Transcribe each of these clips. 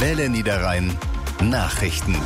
Welle Niederrhein Nachrichten.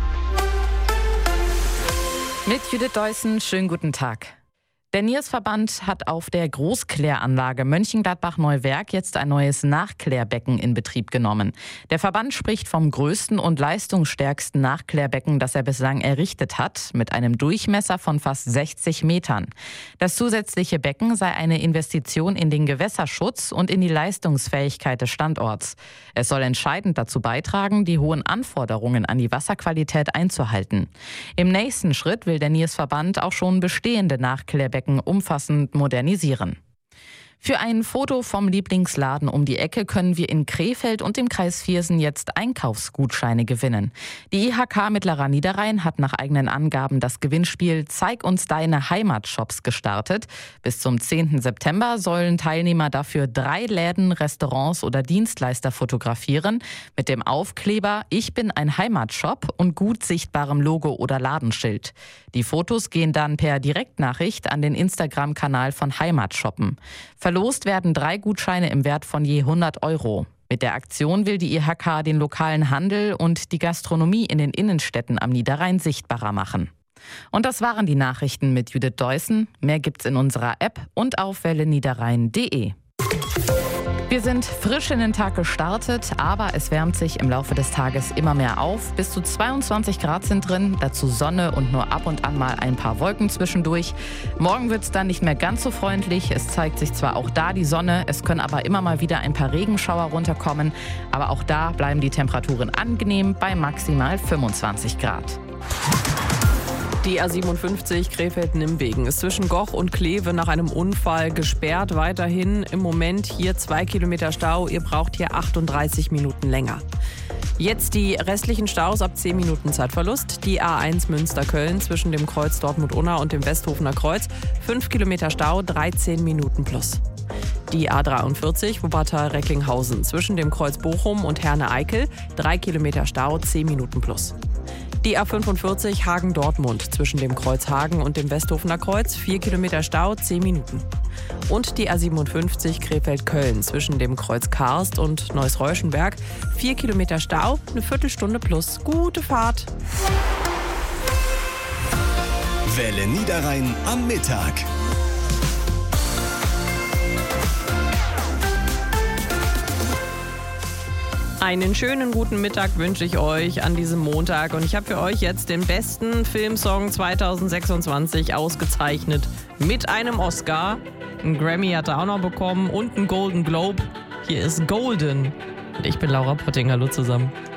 Mit Judith Deussen, schönen guten Tag. Der NIRS-Verband hat auf der Großkläranlage Mönchengladbach-Neuwerk jetzt ein neues Nachklärbecken in Betrieb genommen. Der Verband spricht vom größten und leistungsstärksten Nachklärbecken, das er bislang errichtet hat, mit einem Durchmesser von fast 60 Metern. Das zusätzliche Becken sei eine Investition in den Gewässerschutz und in die Leistungsfähigkeit des Standorts. Es soll entscheidend dazu beitragen, die hohen Anforderungen an die Wasserqualität einzuhalten. Im nächsten Schritt will der NIRS-Verband auch schon bestehende Nachklärbecken umfassend modernisieren. Für ein Foto vom Lieblingsladen um die Ecke können wir in Krefeld und im Kreis Viersen jetzt Einkaufsgutscheine gewinnen. Die IHK Mittlerer Niederrhein hat nach eigenen Angaben das Gewinnspiel Zeig uns deine Heimatshops gestartet. Bis zum 10. September sollen Teilnehmer dafür 3 Läden, Restaurants oder Dienstleister fotografieren mit dem Aufkleber Ich bin ein Heimatshop und gut sichtbarem Logo oder Ladenschild. Die Fotos gehen dann per Direktnachricht an den Instagram-Kanal von Heimatshoppen. Verlost werden 3 Gutscheine im Wert von je 100 €. Mit der Aktion will die IHK den lokalen Handel und die Gastronomie in den Innenstädten am Niederrhein sichtbarer machen. Und das waren die Nachrichten mit Judith Deussen. Mehr gibt's in unserer App und auf welleniederrhein.de. Wir sind frisch in den Tag gestartet, aber es wärmt sich im Laufe des Tages immer mehr auf. Bis zu 22 Grad sind drin, dazu Sonne und nur ab und an mal ein paar Wolken zwischendurch. Morgen wird es dann nicht mehr ganz so freundlich. Es zeigt sich zwar auch da die Sonne, es können aber immer mal wieder ein paar Regenschauer runterkommen. Aber auch da bleiben die Temperaturen angenehm bei maximal 25 Grad. Die A57 Krefeld-Nimwegen ist zwischen Goch und Kleve nach einem Unfall gesperrt. Weiterhin im Moment hier 2 Kilometer Stau. Ihr braucht hier 38 Minuten länger. Jetzt die restlichen Staus ab 10 Minuten Zeitverlust. Die A1 Münster-Köln zwischen dem Kreuz Dortmund-Unna und dem Westhofener Kreuz. 5 Kilometer Stau, 13 Minuten plus. Die A43 Wuppertal-Recklinghausen zwischen dem Kreuz Bochum und Herne-Eickel. 3 Kilometer Stau, 10 Minuten plus. Die A45 Hagen-Dortmund zwischen dem Kreuz Hagen und dem Westhofener Kreuz, 4 Kilometer Stau, 10 Minuten. Und die A57 Krefeld-Köln zwischen dem Kreuz Karst und Neuss-Reuschenberg, 4 Kilometer Stau, eine Viertelstunde plus. Gute Fahrt. Welle Niederrhein am Mittag. Einen schönen guten Mittag wünsche ich euch an diesem Montag und ich habe für euch jetzt den besten Filmsong 2026 ausgezeichnet mit einem Oscar. Einen Grammy hat er auch noch bekommen und einen Golden Globe. Hier ist Golden und ich bin Laura Potting. Hallo zusammen.